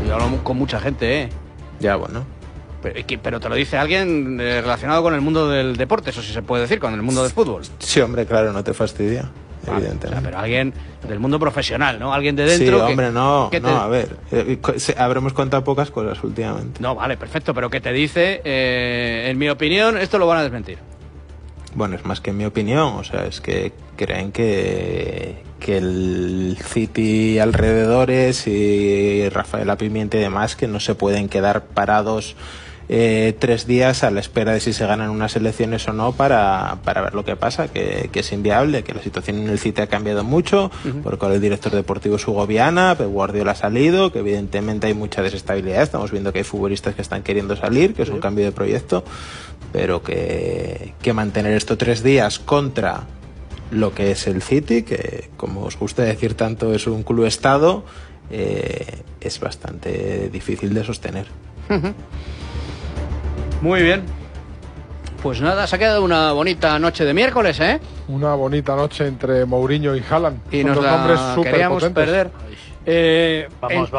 Yo hablo con mucha gente, ¿eh? Ya, bueno. Pero te lo dice alguien relacionado con el mundo del deporte, eso sí se puede decir, con el mundo del fútbol. Sí, hombre, claro, no te fastidia, evidentemente. O sea, pero alguien del mundo profesional, ¿no? Alguien de dentro. Sí, hombre, no, a ver, habremos contado pocas cosas últimamente. No, vale, perfecto, pero que te dice, en mi opinión, esto lo van a desmentir. Bueno, es más que en mi opinión, o sea, es que creen que el City alrededores y Rafaela Pimienta y demás, que no se pueden quedar parados 3 días a la espera de si se ganan unas elecciones o no para ver lo que pasa, que es inviable, que la situación en el City ha cambiado mucho, porque ahora el director deportivo es Hugo Viana, Pep Guardiola ha salido, que evidentemente hay mucha desestabilidad, estamos viendo que hay futbolistas que están queriendo salir, que es un cambio de proyecto, pero que mantener esto 3 días contra lo que es el City, que como os gusta decir tanto es un club estado, es bastante difícil de sostener. Muy bien. Pues nada, se ha quedado una bonita noche de miércoles, ¿eh? Una bonita noche entre Mourinho y Haaland. Y son nos dos nombres súper queríamos potentes. perder.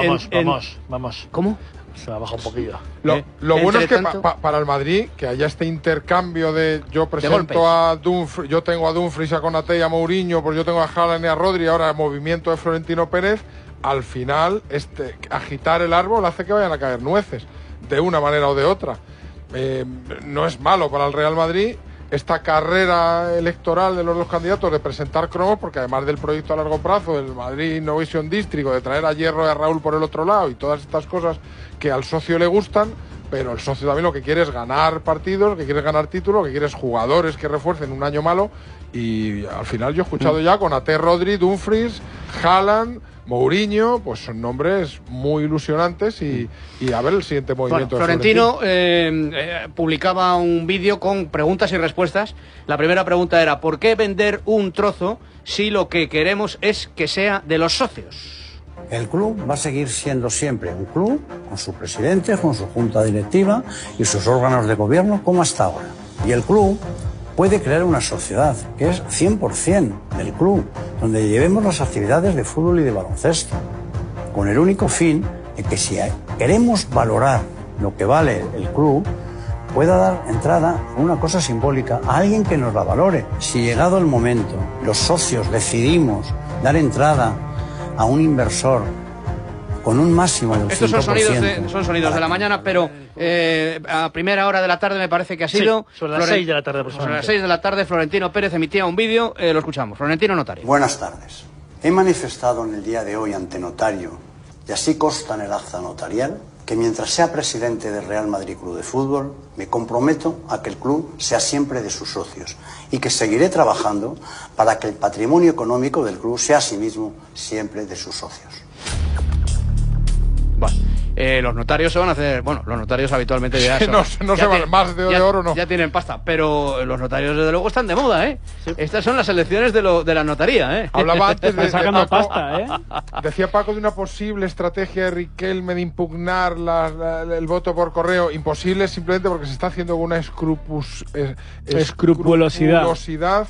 Vamos. ¿Cómo? Se baja un poquillo. Lo bueno es que tanto... para el Madrid, que haya este intercambio de yo presento a Dumfries, yo tengo a Dumfries, a Konaté y a Mourinho, pues yo tengo a Haaland y a Rodri, ahora el movimiento de Florentino Pérez, al final agitar el árbol hace que vayan a caer nueces, de una manera o de otra. No es malo para el Real Madrid esta carrera electoral de los dos candidatos de presentar cromos, porque además del proyecto a largo plazo, el Madrid Innovation District, de traer a Hierro y a Raúl por el otro lado y todas estas cosas que al socio le gustan, pero el socio también lo que quiere es ganar partidos, lo que quiere es ganar títulos, lo que quiere es jugadores que refuercen un año malo, y al final yo he escuchado ya con Konaté, Rodri, Dumfries, Haaland, Mourinho, pues son nombres muy ilusionantes y a ver el siguiente movimiento. Bueno, Florentino publicaba un vídeo con preguntas y respuestas. La primera pregunta era: ¿por qué vender un trozo si lo que queremos es que sea de los socios? El club va a seguir siendo siempre un club, con su presidente, con su junta directiva y sus órganos de gobierno, como hasta ahora. Y el club puede crear una sociedad que es 100% del club, donde llevemos las actividades de fútbol y de baloncesto, con el único fin de que si queremos valorar lo que vale el club, pueda dar entrada a una cosa simbólica a alguien que nos la valore. Si llegado el momento, los socios decidimos dar entrada a un inversor con un máximo de un 5%. Estos son sonidos de la mañana, pero a primera hora de la tarde me parece que ha sido... Sí, sobre las 6 de la tarde. Sobre las 6 de la tarde Florentino Pérez emitía un vídeo, lo escuchamos. Florentino, notario. Buenas tardes. He manifestado en el día de hoy ante notario, y así consta en el acta notarial, que mientras sea presidente del Real Madrid Club de Fútbol, me comprometo a que el club sea siempre de sus socios y que seguiré trabajando para que el patrimonio económico del club sea asimismo siempre de sus socios. Bueno, los notarios se van a hacer... Bueno, los notarios habitualmente ya son... no se van más de oro, no. Ya tienen pasta, pero los notarios desde luego están de moda, ¿eh? Sí. Estas son las elecciones de la notaría, ¿eh? Hablaba antes de sacando Paco, pasta, ¿eh? Decía Paco de una posible estrategia de Riquelme de impugnar el voto por correo. Imposible simplemente porque se está haciendo con una escrupulosidad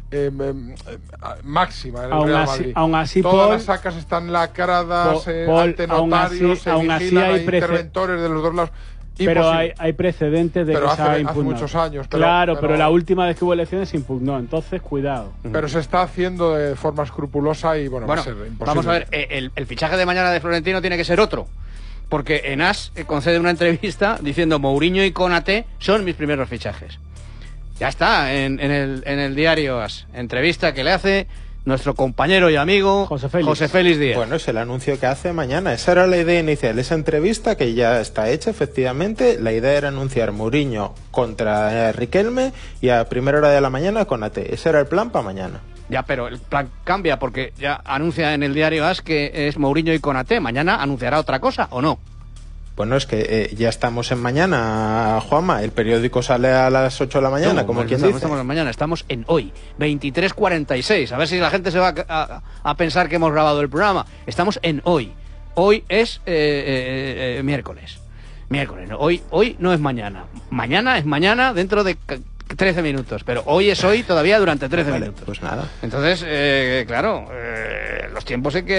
máxima en el Real Madrid. Aún así, todas Paul, las sacas están lacradas ante notarios, se vigilan, hay interventores de los dos lados. Pero hay precedentes de que se ha impugnado. Hace muchos años. Pero la última vez que hubo elecciones se impugnó, entonces cuidado. Pero se está haciendo de forma escrupulosa y bueno, va a ser imposible. Vamos a ver, el fichaje de mañana de Florentino tiene que ser otro. Porque en AS concede una entrevista diciendo: Mourinho y Konaté son mis primeros fichajes. Ya está, en el diario AS. Entrevista que le hace nuestro compañero y amigo José Félix Díaz. Bueno, es el anuncio que hace mañana. Esa era la idea inicial, esa entrevista que ya está hecha, efectivamente. La idea era anunciar Mourinho contra Riquelme y a primera hora de la mañana Konaté. Ese era el plan para mañana. Ya, pero el plan cambia porque ya anuncia en el diario AS que es Mourinho y Konaté. ¿Mañana anunciará otra cosa o no? Bueno, es que ya estamos en mañana, Juanma. El periódico sale a las 8 de la mañana, como quien dice. No estamos en mañana, estamos en hoy, 23:46. A ver si la gente se va a pensar que hemos grabado el programa. Estamos en hoy. Hoy es miércoles. ¿No? Hoy no es mañana. Mañana es mañana dentro de 13 minutos. Pero hoy es hoy todavía durante 13 minutos. Pues nada. Entonces, claro, los tiempos hay que